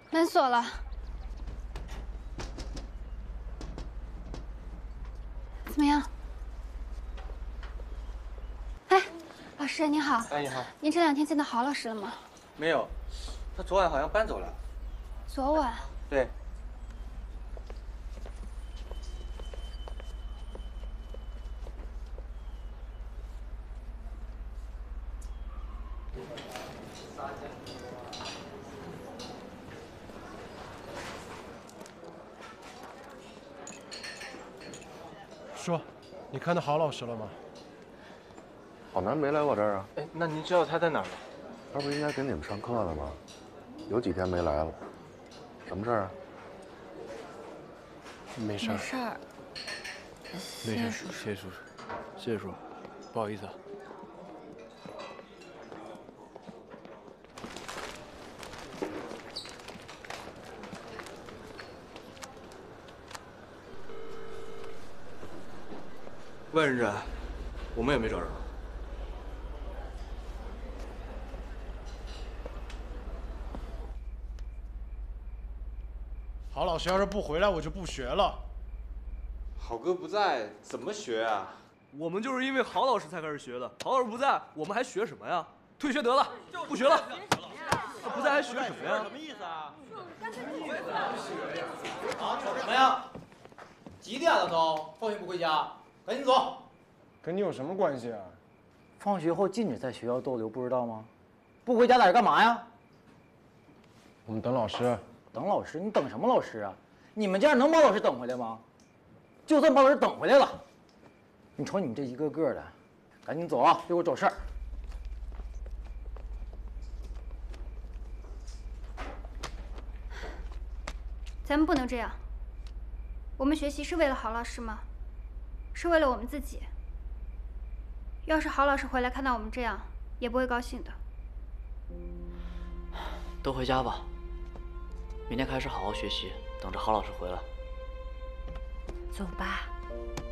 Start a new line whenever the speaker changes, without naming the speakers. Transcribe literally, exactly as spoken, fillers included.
门锁了。怎么样？哎，老师您好。
哎，你好。
您这两天见到郝老师了吗？
没有，他昨晚好像搬走了。
昨晚。
对。
说，你看到郝老师了吗？
郝楠没来我这儿啊？
哎，那您知道他在哪儿吗？
他不应该给你们上课的吗？有几天没来了，什么事儿啊？
没事儿。
没事儿。
没事，谢谢叔叔，谢谢叔叔，不好意思啊。
问人着，我们也没找着。
郝老师要是不回来，我就不学了。
郝哥不在，怎么学啊？
我们就是因为郝老师才开始学的，郝老师不在，我们还学什么呀？退学得了，不学了。他不在还学什么呀？
什么意思啊？
啊，瞅什么呀？几点了都？放学不回家，赶紧走！
跟你有什么关系啊？
放学后禁止在学校逗留，不知道吗？不回家在这干嘛呀？
我们等老师。
等老师？你等什么老师啊？你们这样能把老师等回来吗？就算把老师等回来了，你瞅你们这一个个的，赶紧走啊！别给我找事儿。
咱们不能这样。我们学习是为了郝老师吗？是为了我们自己。要是郝老师回来看到我们这样，也不会高兴的。
都回家吧，明天开始好好学习，等着郝老师回来。
走吧。